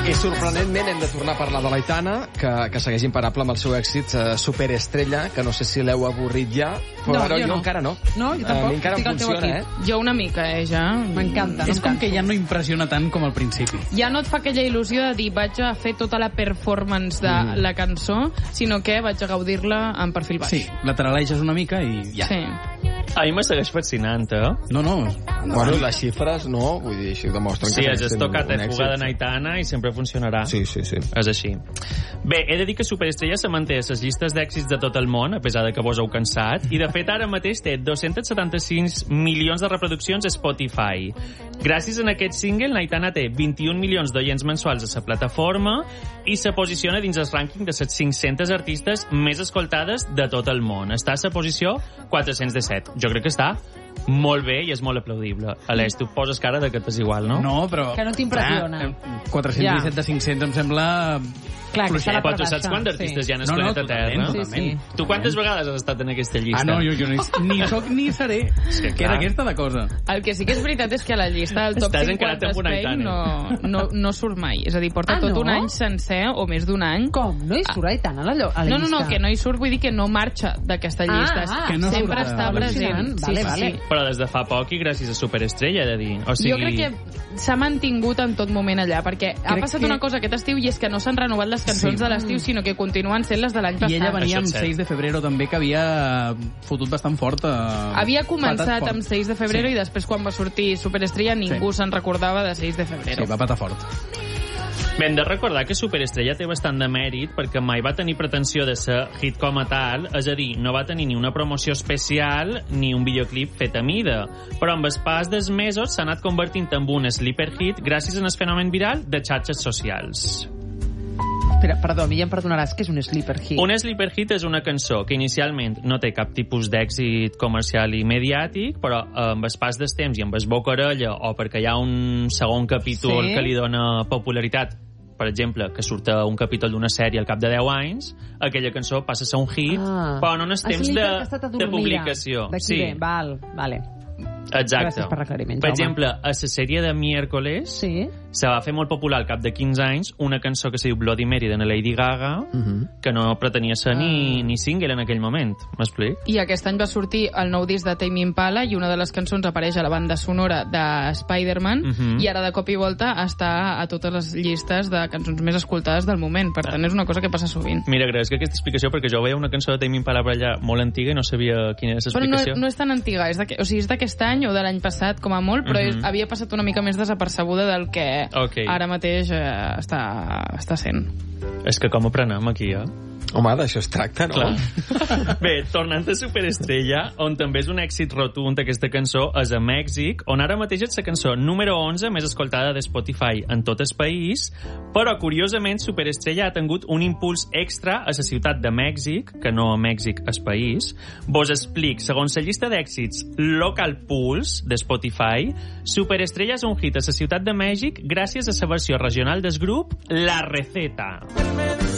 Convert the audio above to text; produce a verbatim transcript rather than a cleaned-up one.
I sorprenentment hem de tornar a parlar de l'Aitana, que, que segueix imparable amb el seu èxit uh, Superestrella, que no sé si l'heu avorrit ja, però no, jo, jo no. no. encara no. No, jo tampoc. A mi encara em funciona, eh? Jo una mica, eh, ja. M'encanta. És com que ja no impressiona tant com al principi. Ja no et fa aquella il·lusió de dir vaig a fer tota la performance de Mm. la cançó, sinó que vaig a gaudir-la en perfil baix. Sí, la taral·leixes una mica i ja. Sí. A mi me segueix fascinant, eh? No, no. Bueno, les xifres no, vull dir, així demostren Sí, que... has segueix tocat sent de un fuga de èxit. Aitana i sempre funcionarà. Sí, sí, sí. És així. Bé, he de dir que Superestrella se manté a les llistes d'èxits de tot el món, a pesar de que vos heu cansat, i de fet ara mateix té dos-cents setanta-sis milions de reproduccions a Spotify. Gràcies a aquest single, l'Aitana té vint-i-un milions d'oients mensuals a la plataforma i se posiciona dins el rànquing de les cinc-centes artistes més escoltades de tot el món. Està a la posició quatre-cents disset. Jo crec que està molt bé i és molt aplaudible. Aleix, tu poses cara de que t'és igual, no? No, però... Que no t'impressiona. Clar, eh, quatre-cents disset Ja. de cinc-cents em sembla... Clar, que està a la Però part tu saps baixa. quants artistes Sí. hi ha en el No, no, planeta Terra? totalment, Sí, sí. Tu quantes vegades has estat en aquesta llista? Ah, no, jo, jo ni, ni soc ni seré. Sí, que era clar. aquesta la cosa. El que sí que és veritat és que a la llista del top Estàs cinquanta encarat amb una Spain Aitana. no, no, no surt mai. És a dir, porta Ah, tot no? un any sencer, o més d'un any. Com? No hi surt Aitana a la, llo- a la No, no, llista? no, que no hi surt, vull dir que no marxa d'aquesta llista. ah, que no Sempre surt, està ah, present. vale, sí, vale. sí. Però des de fa poc i gràcies a Superestrella, he de dir. O sigui... Jo crec que s'ha mantingut en tot moment allà, perquè ha Crec passat que- una cosa aquest estiu i és que no s'han renovat les cançons Sí. de l'estiu, sinó que continuen sent les de l'any I ella passat. venia Això amb és cert. seis de febrero també, que havia fotut bastant fort. Eh, Havia començat patat fort. amb seis de febrero Sí. i després quan va sortir Superestrella ningú Sí. se'n recordava de seis de febrero. Sí, va patar fort. Bé, hem de recordar que Superestrella té bastant de mèrit perquè mai va tenir pretensió de ser hit com a tal, és a dir, no va tenir ni una promoció especial ni un videoclip fet a mida, però amb el pas dels mesos s'ha anat convertint en un sleeper hit gràcies al fenomen viral de xarxes socials. Espera, perdó, a mi ja em perdonaràs, que és un sleeper hit. Un sleeper hit és una cançó que inicialment no té cap tipus d'èxit comercial i mediàtic, però amb el pas dels temps i amb el boca orella o perquè hi ha un segon capítol Sí. que li dona popularitat, per exemple, que surt a un capítol d'una sèrie al cap de deu anys, aquella cançó passa a ser un hit, Ah. però no en els Ah, temps sí, de, que ha estat de adormida. publicació. D'aquí Sí, bé, val, vale. exacte. Gràcies per l'aclariment, Per Jaume. exemple, a la sèrie de Miércoles Sí. se va fer molt popular al cap de quinze anys una cançó que se diu Bloody Mary de la Lady Gaga, Uh -huh. que no pretenia ser ni, ni single en aquell moment. M'explic? I aquest any va sortir el nou disc de Tame Impala i una de les cançons apareix a la banda sonora de Spider-Man Mhm. i ara de cop i volta està a totes les llistes de cançons més escoltades del moment. Per tant, és una cosa que passa sovint. Mira, agradezco aquesta explicació perquè jo veia una cançó de Tame Impala per allà molt antiga i no sabia quina era Però no, l'explicació. no és tan antiga, és d'aquest- o sigui, és d'aquest any o de l'any passat, com a molt, però és, Mhm. havia passat una mica més desapercebuda del que Ok. ara mateix eh, està, està sent. És que com aprenem aquí, eh? Home, d'això es tracta, no? Clar. Bé, tornant a Superestrella, on també és un èxit rotund aquesta cançó, és a Mèxic, on ara mateix és la cançó número onze més escoltada de Spotify en tot el país, però curiosament Superestrella ha tingut un impuls extra a la ciutat de Mèxic, que no a Mèxic és país. Vos explic, segons la llista d'èxits Local Pulse de Spotify, Superestrella és un hit a la ciutat de Mèxic gràcies a la versió regional del grup La Receta.